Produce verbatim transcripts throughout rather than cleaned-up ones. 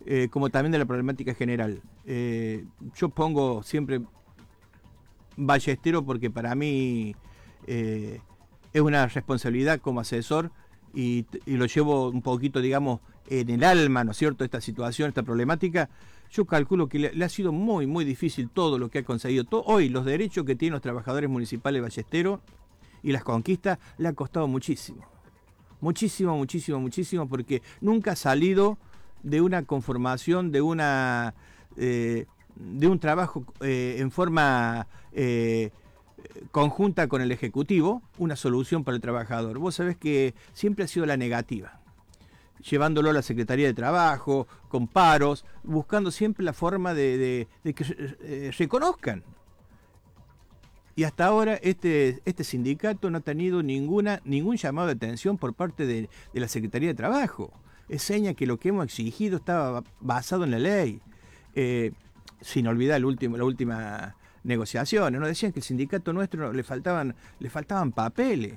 eh, como también de la problemática general. Eh, yo pongo siempre Ballestero porque para mí eh, es una responsabilidad como asesor y, y lo llevo un poquito, digamos, en el alma, ¿no es cierto?, esta situación, esta problemática. Yo calculo que le, le ha sido muy, muy difícil todo lo que ha conseguido. Todo, hoy los derechos que tienen los trabajadores municipales de Ballestero y las conquistas le ha costado muchísimo. Muchísimo, muchísimo, muchísimo, porque nunca ha salido de una conformación, de una eh, de un trabajo eh, en forma eh, conjunta con el Ejecutivo, una solución para el trabajador. Vos sabés que siempre ha sido la negativa, llevándolo a la Secretaría de Trabajo, con paros, buscando siempre la forma de, de, de que eh, reconozcan. Y hasta ahora este, este sindicato no ha tenido ninguna, ningún llamado de atención por parte de, de la Secretaría de Trabajo. Es seña que lo que hemos exigido estaba basado en la ley. Eh, sin olvidar el último, la última negociación. Nos decían que el sindicato nuestro le faltaban, le faltaban papeles.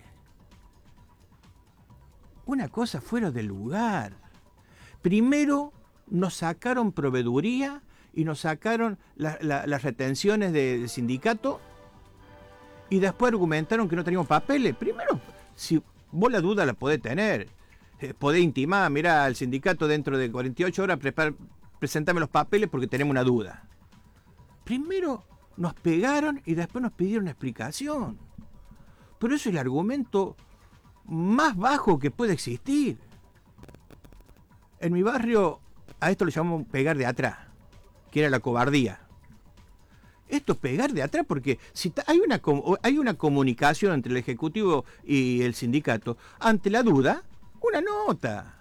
Una cosa fuera de lugar. Primero nos sacaron proveeduría y nos sacaron la, la, las retenciones de, del sindicato y después argumentaron que no teníamos papeles. Primero, si vos la duda la podés tener, eh, podés intimar, mirá, al sindicato dentro de cuarenta y ocho horas prepar, presentame los papeles porque tenemos una duda. Primero nos pegaron y después nos pidieron explicación. Pero eso es el argumento más bajo que puede existir. En mi barrio a esto le llamamos pegar de atrás, que era la cobardía. Esto es pegar de atrás porque si hay una, hay una comunicación entre el Ejecutivo y el sindicato, ante la duda, una nota.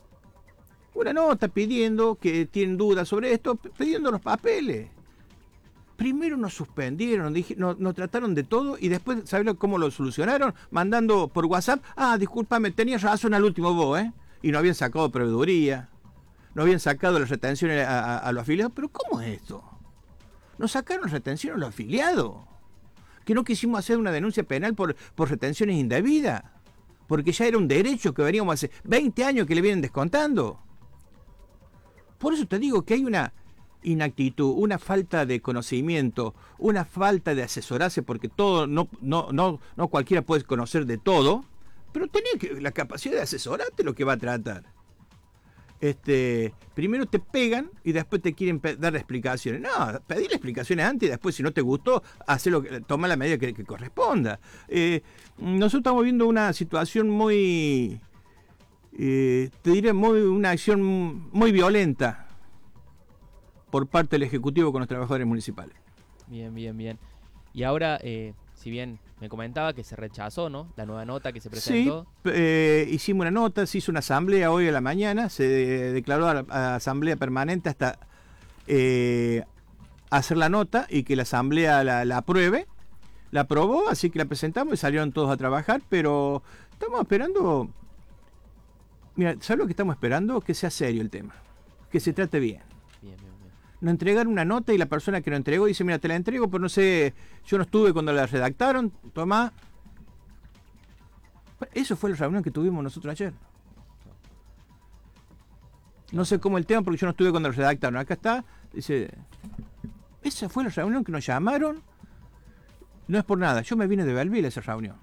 Una nota pidiendo que tienen dudas sobre esto, pidiendo los papeles. Primero nos suspendieron, nos, nos trataron de todo y después, ¿sabes cómo lo solucionaron? Mandando por WhatsApp, ah, discúlpame, tenías razón al último vos, ¿eh? Y no habían sacado proveeduría, no habían sacado las retenciones a, a, a los afiliados. ¿Pero cómo es esto? Nos sacaron las retenciones a los afiliados. Que no quisimos hacer una denuncia penal por, por retenciones indebidas. Porque ya era un derecho que veníamos hace veinte años que le vienen descontando. Por eso te digo que hay una inactitud, una falta de conocimiento, una falta de asesorarse, porque todo no, no, no, no cualquiera puede conocer de todo, pero tenés que, la capacidad de asesorarte lo que va a tratar. Este, primero te pegan y después te quieren dar explicaciones. No, pedirle explicaciones antes y después, si no te gustó, hacerlo, toma la medida que, que corresponda. Eh, nosotros estamos viendo una situación muy, eh, te diré, muy, una acción muy violenta por parte del Ejecutivo con los trabajadores municipales. Bien, bien, bien. Y ahora, eh, si bien me comentaba que se rechazó, ¿no?, la nueva nota que se presentó. Sí, eh, hicimos una nota, se hizo una asamblea hoy a la mañana, se de, declaró a la a asamblea permanente hasta eh, hacer la nota y que la asamblea la, la apruebe. La aprobó, así que la presentamos y salieron todos a trabajar, pero estamos esperando, mira, ¿sabes lo que estamos esperando? Que sea serio el tema, que se trate bien. Bien, bien, bien. Nos entregaron una nota y la persona que lo entregó dice, mira, te la entrego, pero no sé, yo no estuve cuando la redactaron, tomá. Eso fue la reunión que tuvimos nosotros ayer. No sé cómo el tema, porque yo no estuve cuando lo redactaron. Acá está, dice, esa fue la reunión que nos llamaron. No es por nada, yo me vine de Belville a esa reunión.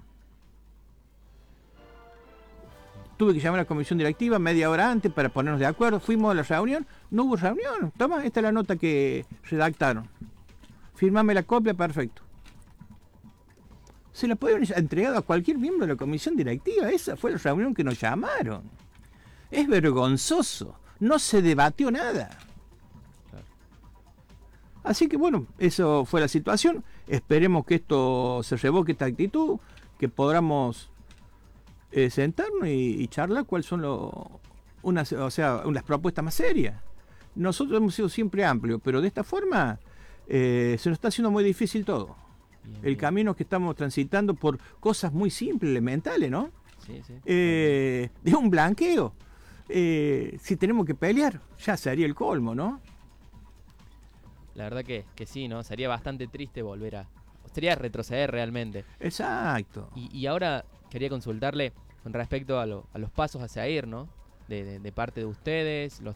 Tuve que llamar a la comisión directiva media hora antes para ponernos de acuerdo. Fuimos a la reunión, no hubo reunión. Toma, esta es la nota que redactaron. Firmame la copia, perfecto. Se la pueden haber entregado a cualquier miembro de la comisión directiva. Esa fue la reunión que nos llamaron. Es vergonzoso. No se debatió nada. Claro. Así que bueno, eso fue la situación. Esperemos que esto se revoque, esta actitud, que podamos Eh, sentarnos y, y charlar cuáles son los unas, o sea, unas propuestas más serias. Nosotros hemos sido siempre amplios, pero de esta forma eh, se nos está haciendo muy difícil todo. Bien, el bien. Camino que estamos transitando por cosas muy simples, elementales, ¿no? Sí, sí. Eh, de un blanqueo. Eh, si tenemos que pelear, ya sería el colmo, ¿no? La verdad que, que sí, ¿no? Sería bastante triste volver a... Sería retroceder realmente. Exacto. Y, y ahora quería consultarle con respecto a, lo, a los pasos hacia ir, ¿no? De, de, de parte de ustedes, los,